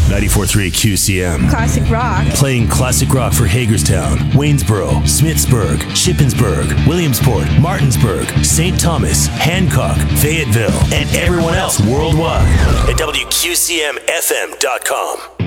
94.3 QCM. Classic rock. Playing classic rock for Hagerstown, Waynesboro, Smithsburg, Shippensburg, Williamsport, Martinsburg, St. Thomas, Hancock, Fayetteville, and everyone else worldwide at WQCMFM.com.